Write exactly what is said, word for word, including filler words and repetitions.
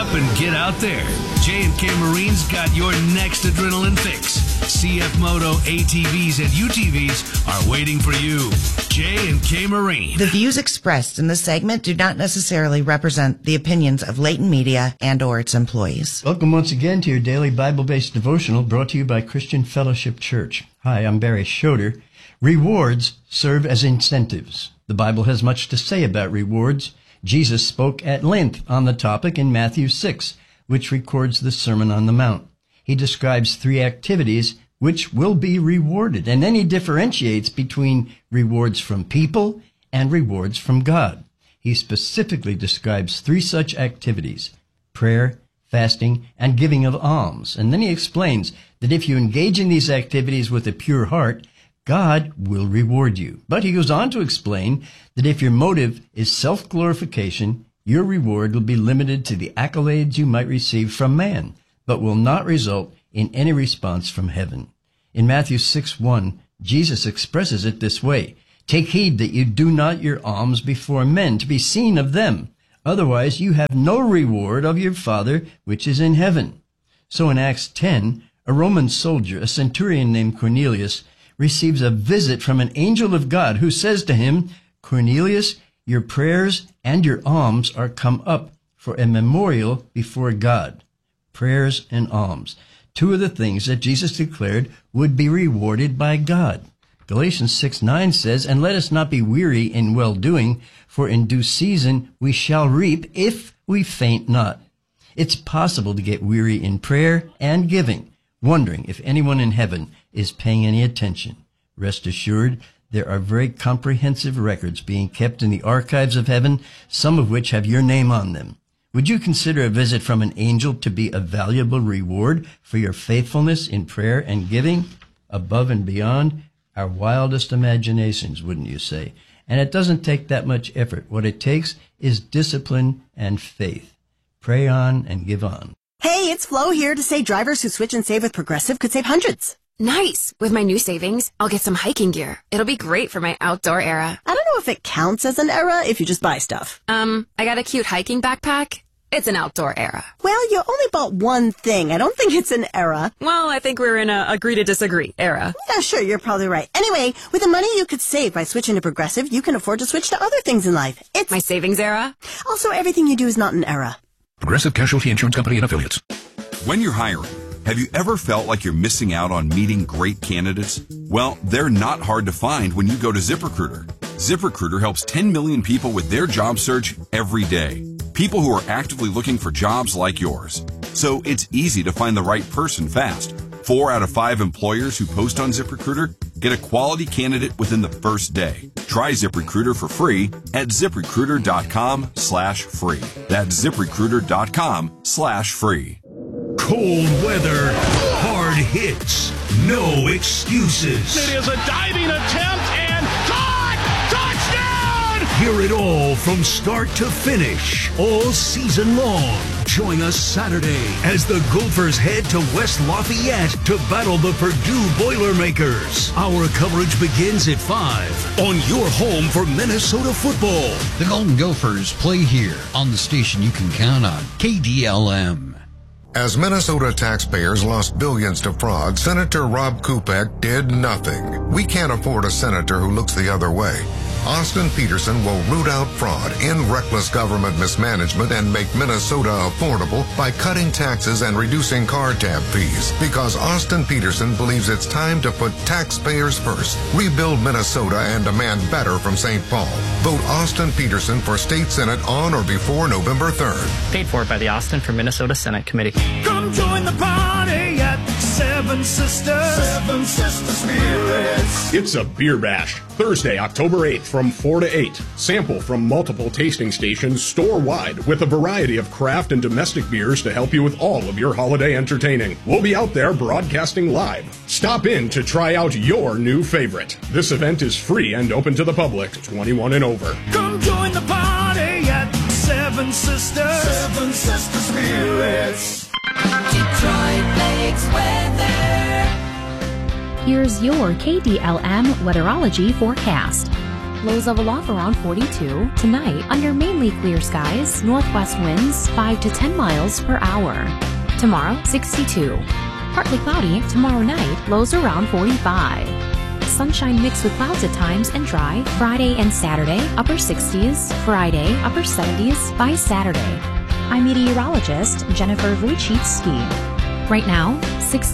up and get out there. J and K Marine's got your next adrenaline fix. C F Moto A T Vs and U T Vs are waiting for you. J and K Marine. The views expressed in this segment do not necessarily represent the opinions of Leighton Media and or its employees. Welcome once again to your daily Bible-based devotional brought to you by Christian Fellowship Church. Hi, I'm Barry Schroeder. Rewards serve as incentives. The Bible has much to say about rewards. Jesus spoke at length on the topic in Matthew six, which records the Sermon on the Mount. He describes three activities which will be rewarded, and then he differentiates between rewards from people and rewards from God. He specifically describes three such activities: prayer, fasting, and giving of alms. And then he explains that if you engage in these activities with a pure heart, God will reward you. But he goes on to explain that if your motive is self-glorification, your reward will be limited to the accolades you might receive from man, but will not result in any response from heaven. In Matthew six one, Jesus expresses it this way: "Take heed that you do not your alms before men to be seen of them. Otherwise you have no reward of your Father which is in heaven." So in Acts ten, a Roman soldier, a centurion named Cornelius, receives a visit from an angel of God who says to him, "Cornelius, your prayers and your alms are come up for a memorial before God." Prayers and alms, two of the things that Jesus declared would be rewarded by God. Galatians six nine says, "And let us not be weary in well-doing, for in due season we shall reap if we faint not." It's possible to get weary in prayer and giving, wondering if anyone in heaven is paying any attention. Rest assured, there are very comprehensive records being kept in the archives of heaven, some of which have your name on them. Would you consider a visit from an angel to be a valuable reward for your faithfulness in prayer and giving, above and beyond our wildest imaginations, wouldn't you say? And it doesn't take that much effort. What it takes is discipline and faith. Pray on and give on. Hey, it's Flo here to say drivers who switch and save with Progressive could save hundreds. Nice! With my new savings, I'll get some hiking gear. It'll be great for my outdoor era. I don't know if it counts as an era if you just buy stuff. Um, I got a cute hiking backpack. It's an outdoor era. Well, you only bought one thing. I don't think it's an era. Well, I think we're in a agree to disagree era. Yeah, sure, you're probably right. Anyway, with the money you could save by switching to Progressive, you can afford to switch to other things in life. It's my savings era. Also, everything you do is not an era. Progressive Casualty Insurance Company and Affiliates. When you're hiring, have you ever felt like you're missing out on meeting great candidates? Well, they're not hard to find when you go to ZipRecruiter. ZipRecruiter helps ten million people with their job search every day. People who are actively looking for jobs like yours. So it's easy to find the right person fast. Four out of five employers who post on ZipRecruiter get a quality candidate within the first day. Try ZipRecruiter for free at ZipRecruiter.com slash free. That's ZipRecruiter.com slash free. Cold weather, hard hits, no excuses. It is a diving attempt and caught! Touchdown! Hear it all from start to finish, all season long. Join us Saturday as the Gophers head to West Lafayette to battle the Purdue Boilermakers. Our coverage begins at five on your home for Minnesota football. The Golden Gophers play here on the station you can count on, K D L M. As Minnesota taxpayers lost billions to fraud, Senator Rob Kupek did nothing. We can't afford a senator who looks the other way. Austin Peterson will root out fraud, end reckless government mismanagement, and make Minnesota affordable by cutting taxes and reducing car tab fees. Because Austin Peterson believes it's time to put taxpayers first, rebuild Minnesota, and demand better from Saint Paul. Vote Austin Peterson for State Senate on or before November third. Paid for by the Austin for Minnesota Senate Committee. Come join the party at Seven Sisters. Seven Sister Spirits. It's a beer bash. Thursday, October eighth from four to eight. Sample from multiple tasting stations store-wide with a variety of craft and domestic beers to help you with all of your holiday entertaining. We'll be out there broadcasting live. Stop in to try out your new favorite. This event is free and open to the public, twenty-one and over. Come join the party at Seven Sisters. Seven Sister Spirits. Detroit Lakes weather. Here's your K D L M weatherology forecast. lows level off around forty-two. Tonight, under mainly clear skies, northwest winds five to ten miles per hour. Tomorrow, sixty-two. Partly cloudy, tomorrow night, lows around forty-five. Sunshine mixed with clouds at times and dry. Friday and Saturday, upper sixties. Friday, upper seventies by Saturday. I'm meteorologist Jennifer Wojcicki. Right now, sixty.